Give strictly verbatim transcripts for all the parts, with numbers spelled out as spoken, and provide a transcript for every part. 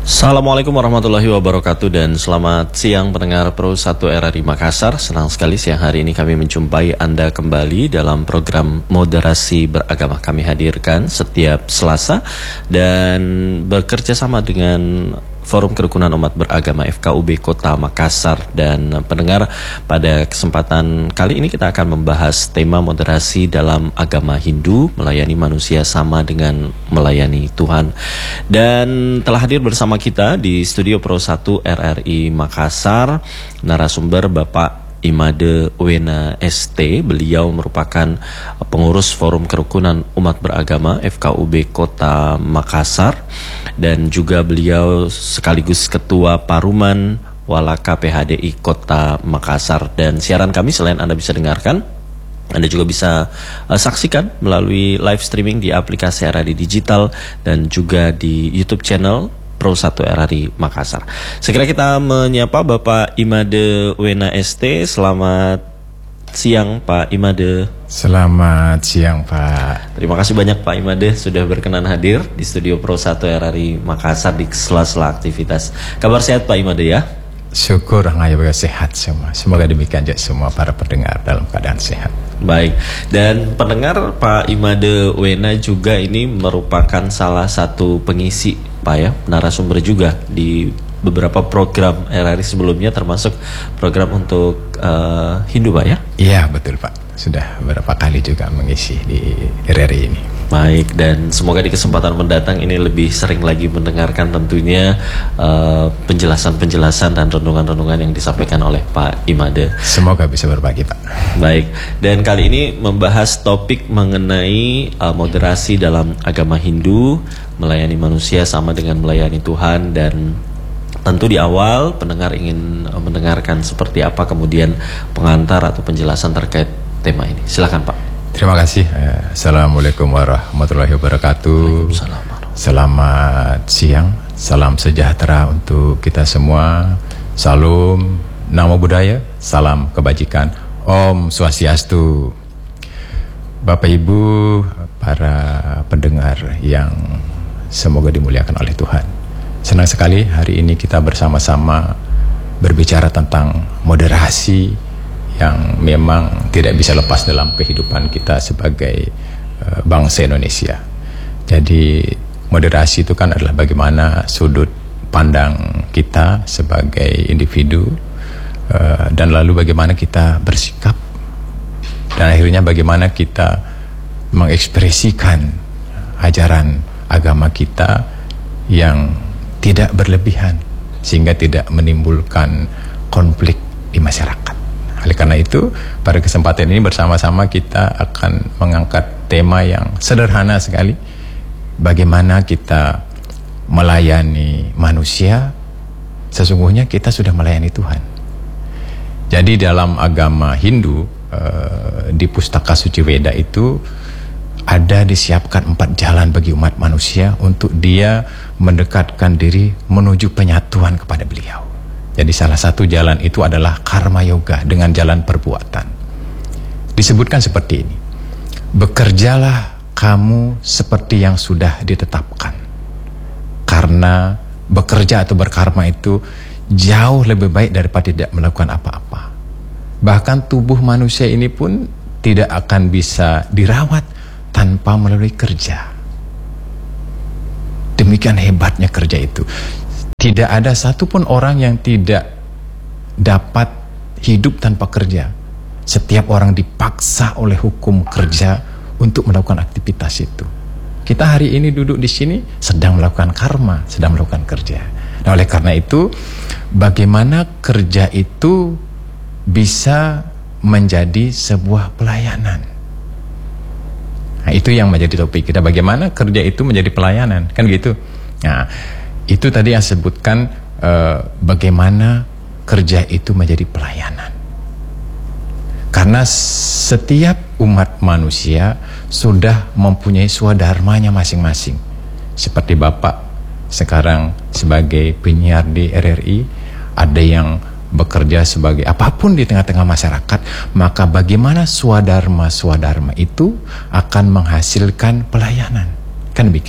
Assalamualaikum warahmatullahi wabarakatuh dan selamat siang pendengar Pro satu R R I Makassar. Senang sekali siang hari ini kami menjumpai Anda kembali dalam program Moderasi Beragama kami hadirkan setiap Selasa dan bekerja sama dengan Forum Kerukunan Umat Beragama F K U B Kota Makassar. Dan pendengar, pada kesempatan kali ini kita akan membahas tema moderasi dalam agama Hindu, melayani manusia sama dengan melayani Tuhan. Dan telah hadir bersama kita di studio Pro satu R R I Makassar narasumber Bapak Imade Wena S T. Beliau merupakan pengurus Forum Kerukunan Umat Beragama F K U B Kota Makassar dan juga beliau sekaligus Ketua Paruman Walaka P H D I Kota Makassar. Dan siaran kami selain Anda bisa dengarkan, Anda juga bisa uh, saksikan melalui live streaming di aplikasi R R I Digital dan juga di YouTube channel Pro satu R R I Makassar. Segera kita menyapa Bapak Imade Wena S T. Selamat siang Pak Imade. Selamat siang Pak. Terima kasih banyak Pak Imade sudah berkenan hadir di studio Pro satu R R I Makassar di sela-sela aktivitas. Kabar sehat Pak Imade ya? Syukur Allah sehat semua. Semoga demikian juga semua para pendengar dalam keadaan sehat. Baik, dan pendengar, Pak Imade Wena juga ini merupakan salah satu pengisi Pak ya, narasumber juga di beberapa program R R I sebelumnya, termasuk program untuk uh, Hindu Pak ya? Iya betul Pak, sudah beberapa kali juga mengisi di R R I ini. Baik, dan semoga di kesempatan mendatang ini lebih sering lagi mendengarkan tentunya uh, penjelasan-penjelasan dan renungan-renungan yang disampaikan oleh Pak Imade. Semoga bisa berbagi Pak. Baik, dan kali ini membahas topik mengenai uh, moderasi dalam agama Hindu, melayani manusia sama dengan melayani Tuhan. Dan tentu di awal pendengar ingin uh, mendengarkan seperti apa kemudian pengantar atau penjelasan terkait tema ini. Silakan Pak. Terima kasih. Assalamualaikum warahmatullahi wabarakatuh. Selamat siang, salam sejahtera untuk kita semua. Salam Namo Buddhaya, salam kebajikan. Om Swastiastu. Bapak Ibu, para pendengar yang semoga dimuliakan oleh Tuhan. Senang sekali hari ini kita bersama-sama berbicara tentang moderasi yang memang tidak bisa lepas dalam kehidupan kita sebagai uh, bangsa Indonesia. Jadi moderasi itu kan adalah bagaimana sudut pandang kita sebagai individu, uh, dan lalu bagaimana kita bersikap, dan akhirnya bagaimana kita mengekspresikan ajaran agama kita yang tidak berlebihan sehingga tidak menimbulkan konflik di masyarakat. Oleh karena itu, pada kesempatan ini bersama-sama kita akan mengangkat tema yang sederhana sekali. Bagaimana kita melayani manusia, sesungguhnya kita sudah melayani Tuhan. Jadi dalam agama Hindu, eh, di Pustaka Suci Weda itu ada disiapkan empat jalan bagi umat manusia untuk dia mendekatkan diri menuju penyatuan kepada beliau. Jadi salah satu jalan itu adalah karma yoga dengan jalan perbuatan. Disebutkan seperti ini. Bekerjalah kamu seperti yang sudah ditetapkan. Karena bekerja atau berkarma itu jauh lebih baik daripada tidak melakukan apa-apa. Bahkan tubuh manusia ini pun tidak akan bisa dirawat tanpa melalui kerja. Demikian hebatnya kerja itu. Tidak ada satupun orang yang tidak dapat hidup tanpa kerja. Setiap orang dipaksa oleh hukum kerja untuk melakukan aktivitas itu. Kita hari ini duduk di sini sedang melakukan karma, sedang melakukan kerja. Nah, oleh karena itu, bagaimana kerja itu bisa menjadi sebuah pelayanan? Nah, itu yang menjadi topik kita. Bagaimana kerja itu menjadi pelayanan, kan gitu? Nah, itu tadi yang sebutkan uh, bagaimana kerja itu menjadi pelayanan. Karena setiap umat manusia sudah mempunyai swadharmanya masing-masing. Seperti Bapak sekarang sebagai penyiar di R R I, ada yang bekerja sebagai apapun di tengah-tengah masyarakat, maka bagaimana swadharma-swadharma itu akan menghasilkan pelayanan. Kan demikian.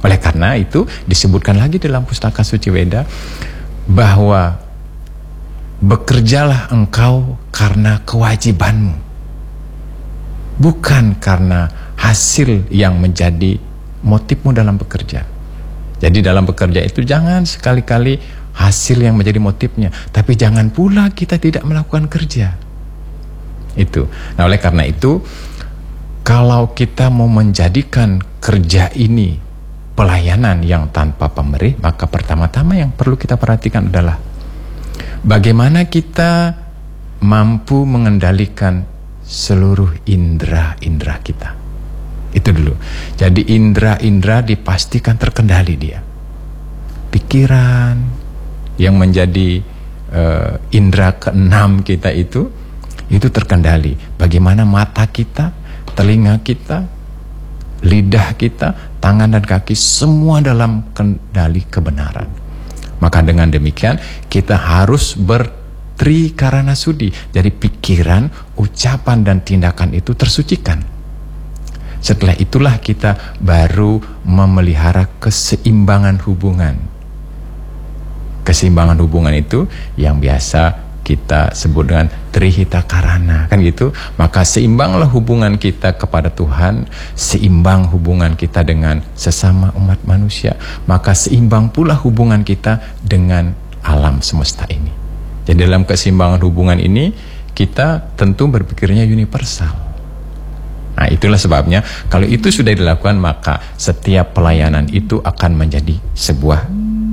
Oleh karena itu disebutkan lagi dalam Pustaka Suci Weda bahwa bekerjalah engkau karena kewajibanmu, bukan karena hasil yang menjadi motifmu dalam bekerja. Jadi dalam bekerja itu jangan sekali-kali hasil yang menjadi motifnya, tapi jangan pula kita tidak melakukan kerja. Itu. Nah, oleh karena itu, kalau kita mau menjadikan kerja ini pelayanan yang tanpa pamrih, maka pertama-tama yang perlu kita perhatikan adalah bagaimana kita mampu mengendalikan seluruh indera-indera kita. Itu dulu. Jadi indera-indera dipastikan terkendali dia. Pikiran yang menjadi uh, indera keenam kita itu, itu terkendali. Bagaimana mata kita, telinga kita, lidah kita, tangan dan kaki, semua dalam kendali kebenaran. Maka dengan demikian kita harus bertrikarana sudi. Jadi pikiran, ucapan dan tindakan itu tersucikan. Setelah itulah kita baru memelihara keseimbangan hubungan. Keseimbangan hubungan itu yang biasa kita sebut dengan trihita karana, kan gitu. Maka seimbanglah hubungan kita kepada Tuhan, seimbang hubungan kita dengan sesama umat manusia, maka seimbang pula hubungan kita dengan alam semesta ini. Jadi dalam keseimbangan hubungan ini kita tentu berpikirnya universal. Nah, itulah sebabnya kalau itu sudah dilakukan, maka setiap pelayanan itu akan menjadi sebuah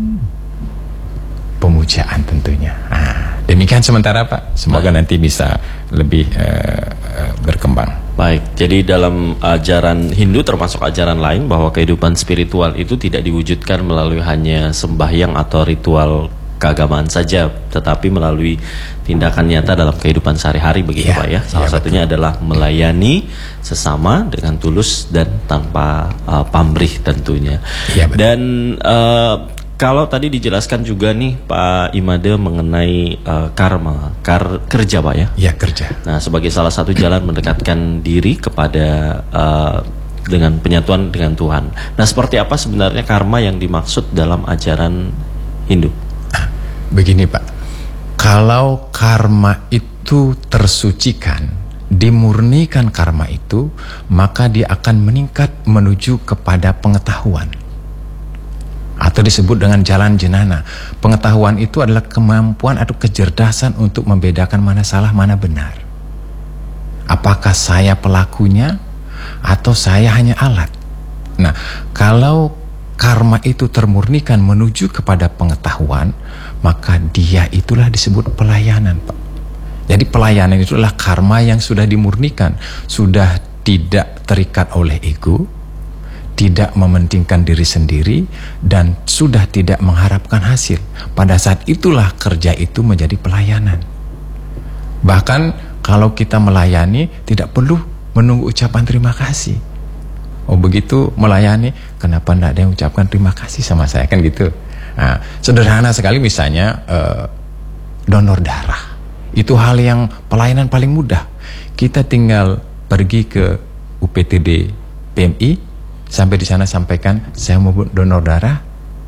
pemujaan tentunya. Nah, demikian sementara Pak. Semoga nah. nanti bisa lebih uh, berkembang. Baik, jadi dalam ajaran Hindu termasuk ajaran lain bahwa kehidupan spiritual itu tidak diwujudkan melalui hanya sembahyang atau ritual keagamaan saja, tetapi melalui tindakan nyata dalam kehidupan sehari-hari, begitu ya, Pak ya. Salah ya, satunya betul. adalah melayani sesama dengan tulus dan tanpa uh, pamrih tentunya. Ya, dan uh, kalau tadi dijelaskan juga nih Pak Imade mengenai uh, karma, kar kerja Pak ya. Ya, kerja. Nah, sebagai salah satu jalan mendekatkan diri kepada uh, dengan penyatuan dengan Tuhan. Nah, seperti apa sebenarnya karma yang dimaksud dalam ajaran Hindu? Begini Pak, kalau karma itu tersucikan, dimurnikan karma itu, maka dia akan meningkat menuju kepada pengetahuan, atau disebut dengan jalan jenana. Pengetahuan itu adalah kemampuan atau kecerdasan untuk membedakan mana salah, mana benar. Apakah saya pelakunya atau saya hanya alat? Nah, kalau karma itu termurnikan menuju kepada pengetahuan, maka dia itulah disebut pelayanan Pak. Jadi pelayanan itu adalah karma yang sudah dimurnikan, sudah tidak terikat oleh ego, tidak mementingkan diri sendiri, dan sudah tidak mengharapkan hasil. Pada saat itulah kerja itu menjadi pelayanan. Bahkan kalau kita melayani tidak perlu menunggu ucapan terima kasih. Oh begitu melayani, kenapa tidak ada yang ucapkan terima kasih sama saya, kan gitu. Nah, sederhana sekali misalnya uh, donor darah. Itu hal yang pelayanan paling mudah. Kita tinggal pergi ke U P T D P M I, sampai di sana sampaikan saya mau donor darah.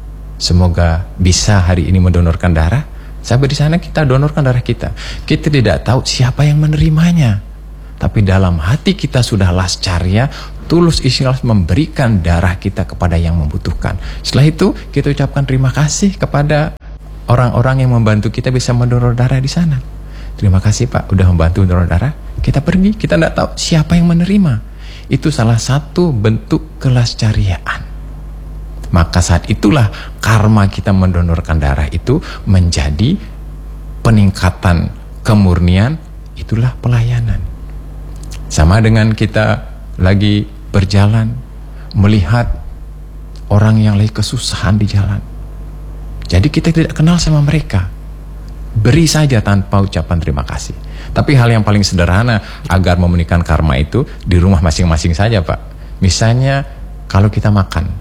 Semoga bisa hari ini mendonorkan darah. Sampai di sana kita donorkan darah kita. Kita tidak tahu siapa yang menerimanya, tapi dalam hati kita sudah lascarya, tulus ikhlas memberikan darah kita kepada yang membutuhkan. Setelah itu kita ucapkan terima kasih kepada orang-orang yang membantu kita bisa mendonor darah di sana. Terima kasih Pak, udah membantu mendonor darah. Kita pergi, kita tidak tahu siapa yang menerima. Itu salah satu bentuk kelascaryaan. Maka saat itulah karma kita mendonorkan darah itu menjadi peningkatan kemurnian. Itulah pelayanan. Sama dengan kita lagi berjalan, melihat orang yang lagi kesusahan di jalan. Jadi kita tidak kenal sama mereka, beri saja tanpa ucapan terima kasih. Tapi hal yang paling sederhana agar memurnikan karma itu di rumah masing-masing saja Pak. Misalnya kalau kita makan,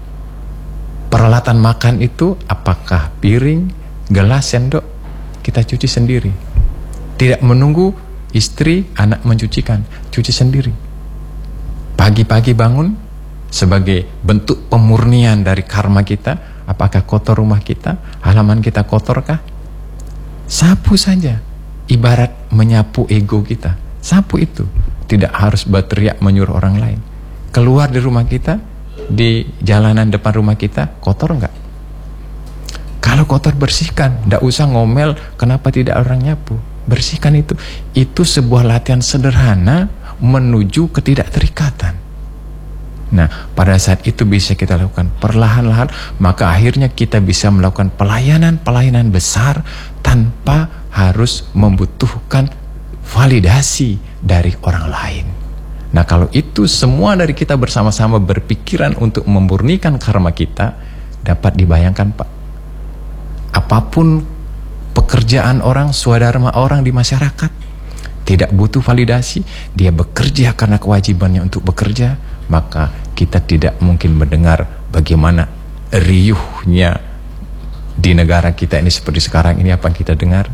peralatan makan itu apakah piring, gelas, sendok, kita cuci sendiri. Tidak menunggu istri, anak mencucikan, cuci sendiri. Pagi-pagi bangun, sebagai bentuk pemurnian dari karma kita. Apakah kotor rumah kita? Halaman kita kotorkah? Sapu saja. Ibarat menyapu ego kita. Sapu itu. Tidak harus berteriak menyuruh orang lain. Keluar di rumah kita, di jalanan depan rumah kita, kotor enggak? Kalau kotor, bersihkan. Tidak usah ngomel kenapa tidak orang nyapu. Bersihkan itu. Itu sebuah latihan sederhana menuju ketidakterikatan. Nah, pada saat itu bisa kita lakukan perlahan-lahan, maka akhirnya kita bisa melakukan pelayanan-pelayanan besar tanpa harus membutuhkan validasi dari orang lain. Nah, kalau itu semua dari kita bersama-sama berpikiran untuk memurnikan karma kita, dapat dibayangkan, Pak, apapun pekerjaan orang, swadharma orang di masyarakat, tidak butuh validasi, dia bekerja karena kewajibannya untuk bekerja, maka kita tidak mungkin mendengar bagaimana riuhnya di negara kita ini seperti sekarang ini apa yang kita dengar.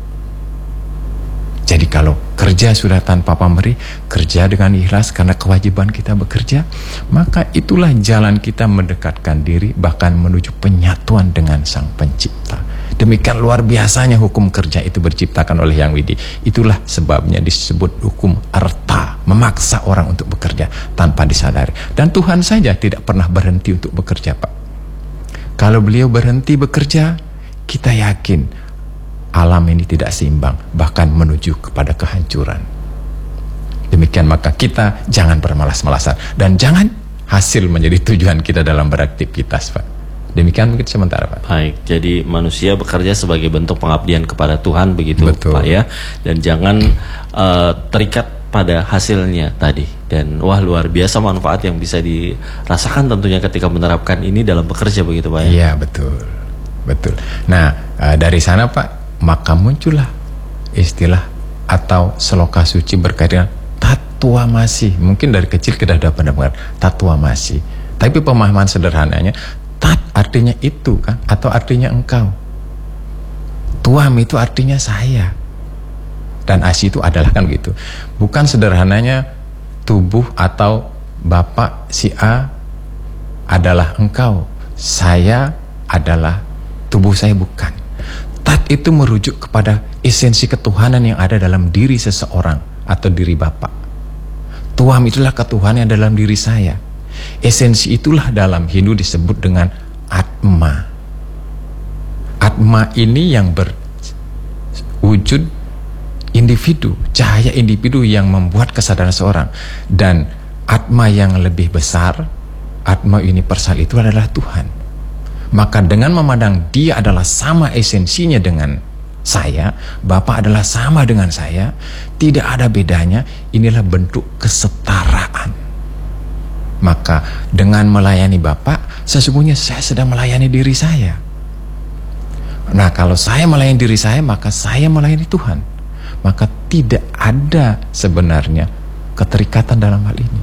Jadi kalau kerja sudah tanpa pamrih, kerja dengan ikhlas karena kewajiban kita bekerja, maka itulah jalan kita mendekatkan diri bahkan menuju penyatuan dengan Sang Pencipta. Demikian luar biasanya hukum kerja itu berciptakan oleh Yang Widi. Itulah sebabnya disebut hukum arta, memaksa orang untuk bekerja tanpa disadari. Dan Tuhan saja tidak pernah berhenti untuk bekerja, Pak. Kalau beliau berhenti bekerja, kita yakin alam ini tidak seimbang, bahkan menuju kepada kehancuran. Demikian maka kita jangan bermalas-malasan dan jangan hasil menjadi tujuan kita dalam beraktivitas, Pak. Demikian mungkin sementara, Pak. Baik, jadi manusia bekerja sebagai bentuk pengabdian kepada Tuhan, begitu, Betul. Pak ya. Dan jangan uh, terikat pada hasilnya tadi. Dan wah, luar biasa manfaat yang bisa dirasakan tentunya ketika menerapkan ini dalam bekerja, begitu, Pak ya. Iya, betul. Betul. Nah, uh, dari sana, Pak, maka muncullah istilah atau seloka suci berkaitan tatuamasi. Mungkin dari kecil kita sudah pernah dengar tatuamasi. Tapi pemahaman sederhananya, tat artinya itu kan, atau artinya engkau. Tuam itu artinya saya. Dan asi itu adalah kan gitu. Bukan sederhananya tubuh atau bapak si A adalah engkau. Saya adalah tubuh saya, bukan. Tat itu merujuk kepada esensi ketuhanan yang ada dalam diri seseorang atau diri Bapak. Tuam itulah ketuhanan yang dalam diri saya. Esensi itulah dalam Hindu disebut dengan Atma. Atma ini yang berwujud individu, cahaya individu yang membuat kesadaran seorang. Dan Atma yang lebih besar, Atma universal itu adalah Tuhan. Maka dengan memandang dia adalah sama esensinya dengan saya, Bapak adalah sama dengan saya, tidak ada bedanya, inilah bentuk kesetaraan. Maka dengan melayani Bapak, sesungguhnya saya sedang melayani diri saya. Nah, kalau saya melayani diri saya, maka saya melayani Tuhan. Maka tidak ada sebenarnya keterikatan dalam hal ini.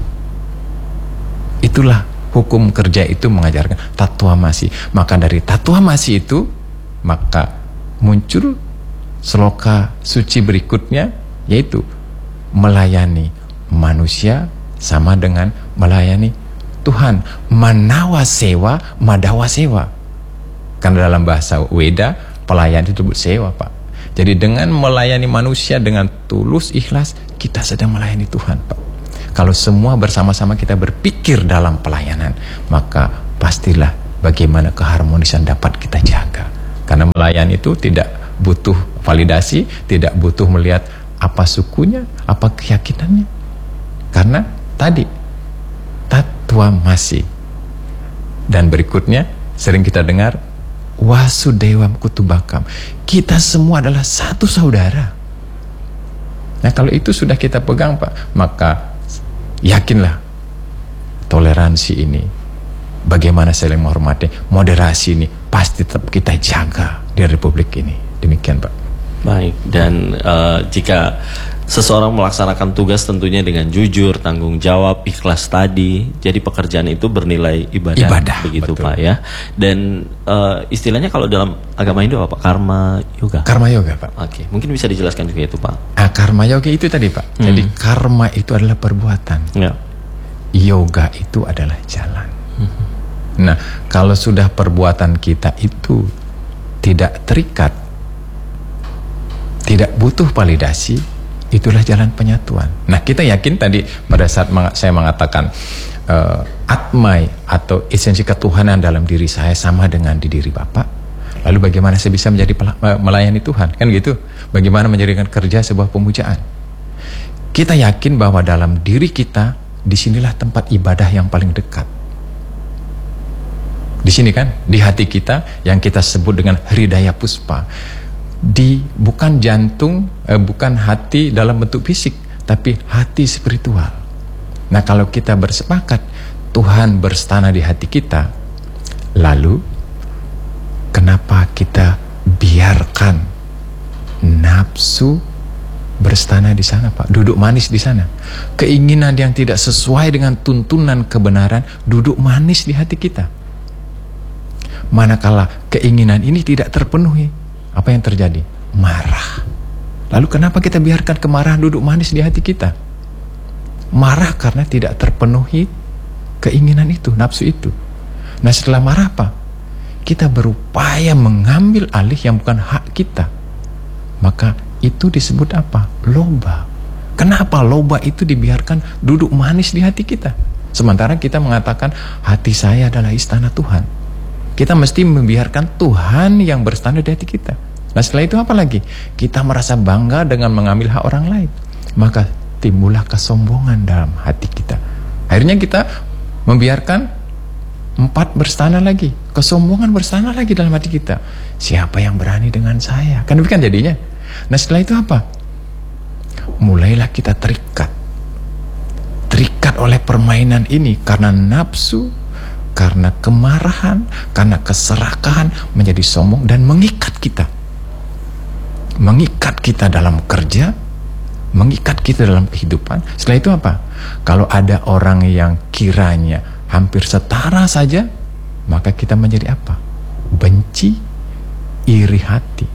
Itulah hukum kerja itu mengajarkan tatuamasi. Maka dari tatuamasi itu, maka muncul seloka suci berikutnya, yaitu melayani manusia sama dengan melayani Tuhan. Manawa sewa, madawa sewa. Karena dalam bahasa Weda, pelayan itu disebut sewa, Pak. Jadi dengan melayani manusia dengan tulus ikhlas, kita sedang melayani Tuhan, Pak. Kalau semua bersama-sama kita berpikir dalam pelayanan, maka pastilah bagaimana keharmonisan dapat kita jaga. Karena melayani itu tidak butuh validasi, tidak butuh melihat apa sukunya, apa keyakinannya. Karena tadi tatuamasi. Dan berikutnya sering kita dengar Wasudewam Kutubakam. Kita semua adalah satu saudara. Nah, kalau itu sudah kita pegang, Pak, maka yakinlah toleransi ini, bagaimana saling menghormati, moderasi ini pasti tetap kita jaga di Republik ini. Demikian, Pak. Baik, dan uh, jika seseorang melaksanakan tugas tentunya dengan jujur, tanggung jawab, ikhlas tadi, jadi pekerjaan itu bernilai ibadah, ibadah begitu, betul. Pak ya. Dan uh, istilahnya kalau dalam agama Hindu apa, Pak? Karma yoga. Karma yoga, Pak. Oke, mungkin bisa dijelaskan juga itu, Pak. Ah, karma yoga itu tadi, Pak. Hmm. Jadi karma itu adalah perbuatan. Ya. yoga itu adalah jalan. Nah, kalau sudah perbuatan kita itu tidak terikat, tidak butuh validasi, itulah jalan penyatuan. Nah, kita yakin tadi pada saat saya mengatakan uh, atmai atau esensi ketuhanan dalam diri saya sama dengan di diri Bapak, lalu bagaimana saya bisa menjadi melayani Tuhan? Kan gitu. Bagaimana menjadikan kerja sebuah pemujaan? Kita yakin bahwa dalam diri kita, disinilah tempat ibadah yang paling dekat. Di sini kan, di hati kita yang kita sebut dengan Hridaya Puspa. Di bukan jantung, eh, bukan hati dalam bentuk fisik, tapi hati spiritual. Nah, kalau kita bersepakat Tuhan berstana di hati kita, lalu kenapa kita biarkan nafsu berstana di sana, Pak? Duduk manis di sana. Keinginan yang tidak sesuai dengan tuntunan kebenaran duduk manis di hati kita. Manakala keinginan ini tidak terpenuhi, apa yang terjadi? Marah. Lalu kenapa kita biarkan kemarahan duduk manis di hati kita? Marah karena tidak terpenuhi keinginan itu, nafsu itu. Nah, setelah marah apa? Kita berupaya mengambil alih yang bukan hak kita. Maka itu disebut apa? Loba. Kenapa loba itu dibiarkan duduk manis di hati kita? Sementara kita mengatakan hati saya adalah istana Tuhan. Kita mesti membiarkan Tuhan yang berstandar di hati kita. Nah, setelah itu apa lagi? Kita merasa bangga dengan mengambil hak orang lain. Maka timbullah kesombongan dalam hati kita. Akhirnya kita membiarkan empat berstana lagi. Kesombongan berstana lagi dalam hati kita. Siapa yang berani dengan saya? Kan demikian jadinya. Nah, setelah itu apa? Mulailah kita terikat. Terikat oleh permainan ini karena nafsu, karena kemarahan, karena keserakahan menjadi sombong dan mengikat kita. Mengikat kita dalam kerja, mengikat kita dalam kehidupan. Setelah itu apa? Kalau ada orang yang kiranya hampir setara saja, maka kita menjadi apa? Benci, iri hati.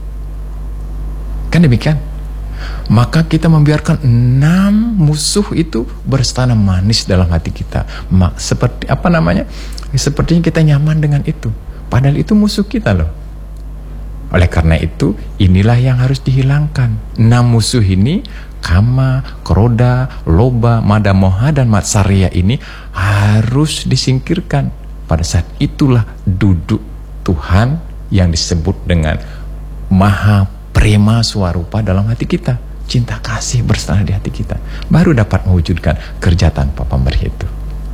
Kan demikian? Maka kita membiarkan enam musuh itu berstana manis dalam hati kita. Seperti apa namanya? Sepertinya kita nyaman dengan itu. Padahal itu musuh kita loh. Oleh karena itu, inilah yang harus dihilangkan. Enam musuh ini, kama, kroda, loba, mada moha, dan matsarya ini harus disingkirkan. Pada saat itulah duduk Tuhan yang disebut dengan Maha Prema Swarupa dalam hati kita. Cinta kasih berstana di hati kita. Baru dapat mewujudkan kerja tanpa pamrih itu.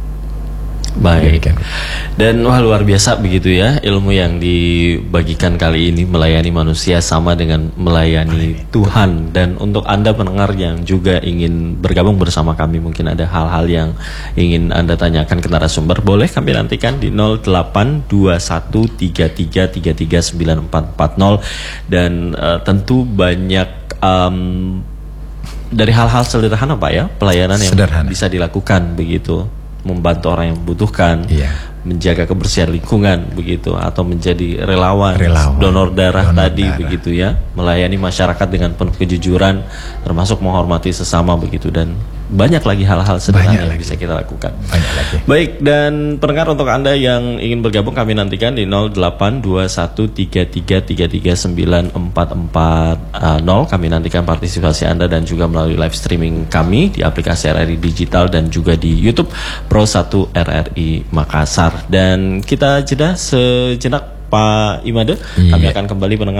Baik. Dan wah, luar biasa begitu ya ilmu yang dibagikan kali ini. Melayani manusia sama dengan melayani Tuhan. Dan untuk Anda pendengar yang juga ingin bergabung bersama kami, mungkin ada hal-hal yang ingin Anda tanyakan ke narasumber, boleh kami nantikan di nol delapan dua satu tiga tiga tiga tiga sembilan empat empat nol. Dan uh, tentu banyak um, dari hal-hal sederhana Pak ya, pelayanan yang sederhana bisa dilakukan begitu, membantu orang yang membutuhkan, iya, menjaga kebersihan lingkungan begitu, atau menjadi relawan, relawan. donor darah donor tadi darah. begitu ya, melayani masyarakat dengan penuh kejujuran, termasuk menghormati sesama begitu, dan banyak lagi hal-hal sederhana banyak yang lagi. bisa kita lakukan. Banyak lagi. Baik, dan pendengar, untuk Anda yang ingin bergabung, kami nantikan di nol delapan dua satu tiga tiga tiga tiga sembilan empat empat nol. Kami nantikan partisipasi Anda dan juga melalui live streaming kami di aplikasi R R I Digital dan juga di YouTube Pro satu R R I Makassar. Dan kita jeda sejenak Pak Imade. Iya. Kami akan kembali pendengar